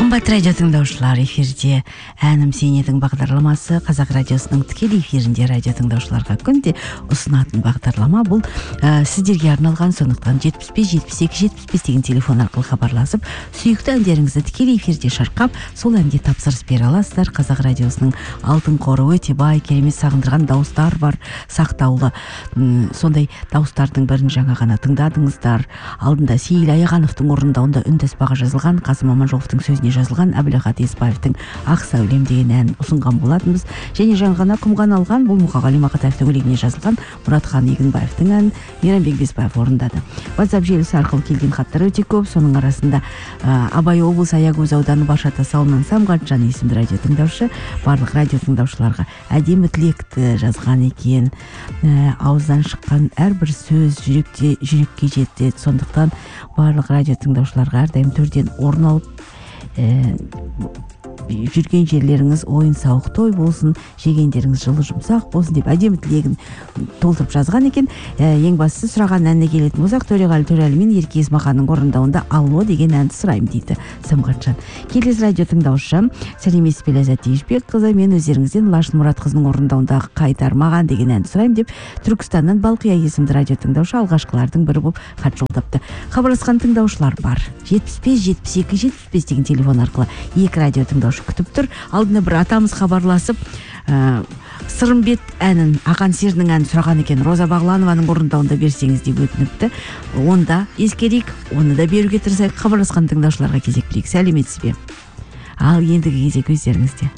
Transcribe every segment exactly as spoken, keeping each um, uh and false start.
Қымбат радио тыңдаушылар, эфирде әнім сенедің бағдарламасы Қазақ радиосының тікелей эфирінде радио тыңдаушыларға күнде ұсынатын бағдарлама. Бұл ә, сіздерге арналған, сондықтан жетпіс бес жетпіс екі жетпіс бес деген телефон арқылы хабарласып, сүйікті әндеріңізді тікелей эфирде шырқап, сол әнге тапсырыс бере аласыздар. Қазақ радиосының алтын қоры өте бай, керемет сағындырған дауыстар бар, сақтаулы. Сондай дауыстардың бірін жаңа ғана тыңдадыңыздар. Алдында Сейіл Аяғановтың орындауында үндаспаға жазылған, Қасым Аманжоловтың сөзіне жазылған Әбілахат Еспаевтың Ақ сәулем деген ән ұсынған болатынбыз. Және жаңа ғана құмған алған, бұл Мұқағали Мақатаевтың өлеңіне жазылған Мұратхан Егінбаевтың әнін Мейрамбек Беспаев орындады. WhatsApp желісі арқылы келген хаттар өте көп. Соның арасында ә, Абай облысы Аягөз ауданы Башата ауылынан Самғатжан есімді радио тыңдаушы барлық радио тыңдаушыларға әдемі тілекті жазған екен. Ә, ауыздан шыққан әрбір сөз жүректе жүрекке жетті. Сондықтан барлық радио тыңдаушыларға әрдайым төрден орын алып ә, жүрген жерлеріңіз ойын сауық той болсын, жегендеріңіз жылы жұмсақ болсын деп әдемі тілегін толтырып жазған екен. Ә, ең бастысы сұраған әніне келетін болсақ, Төреғали Төреәлі мен Ерке Есмаханның орындауында Алло деген әнді сұраймын дейді Самғатжан. Келесі радио тыңдаушы, сәлеметсіз бе Ләззат Ешбекқызы, мен өздеріңізден Лашын Мұратқызының орындауындағы Қайтармаған деген әнді сұраймын деп Түркістаннан Балқия есімді радио тыңдаушы алғашқылардың бірі болып хат жолдапты. Хабарласқан тыңдаушылар бар. жетпіс бес жетпіс екі жетпіс бес деген телефон арқылы екі радио тыңдаушы күтіп тұр. Алдына бір атамыз хабарласып, ә, Сырымбет әнін, Ақан серінің әнін сұраған екен. Роза Бағланованың орындауында берсеңіз деп өтініпті. Онда ескерейік, оны да беруге тырысайық. Хабарласқан тыңдаушыларға кезек берейік. Сәлеметсіз бе? Ал ендігі кезек өздеріңізде.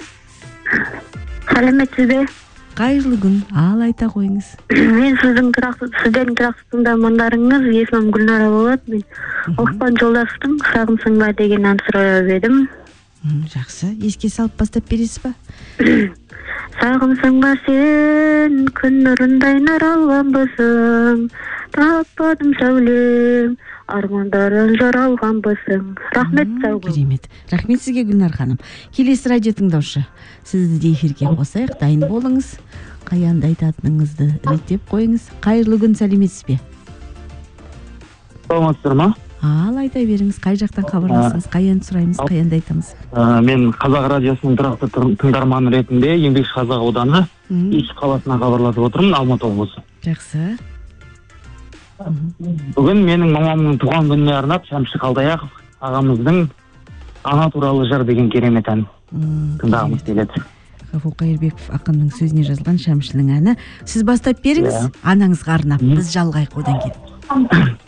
Сәлеметсіз бе? Қайырлы күн, ал айта қойыңыз. Мен сіздің тұрақты, сіздердің тұрақты тыңдармандарыңыз, есімім Гүлнара болады. Мен Оспан Жолдасовтың Сағынсың ба деген ән сұрап едім. Жақсы, еске салып бастап бересіз ба? Сағынсың ба сен, күн нұрындай нұр алғанбысың, таппадым сәулем, армандарын жаралғанбысың. Рахмет, сау бол. Керемет. Рахмет сізге, Гүлнар ханым. Келесі радио тыңдаушы, сізді де эфирге қосайық, дайын болыңыз. Қай әнді айтатыныңызды реттеп қойыңыз. Қайырлы күн, сәлеметсіз бе? Саламатсыздар ма? Ал айта беріңіз, қай жақтан хабарласыңыз, қай әнді сұраймыз, қай әнді айтамыз? Мен Қазақ радиосының тұрақты тыңдарманы ретінде Еңбекші Қазақ ауданы Иш қаласына хабарласып отырмын, Алматы облысы. Жақсы. Бүгін менің мамамның туған күніне арнап Шәмші Қалдаяқов ағамыздың Ана туралы жыр деген керемет ән тыңдағымыз келеді. Ғафу Қайырбеков ақынның сөзіне жазылған Шәмшінің әні. Сіз бастап беріңіз, анаңызға арнап, біз жалғайық одан кейін.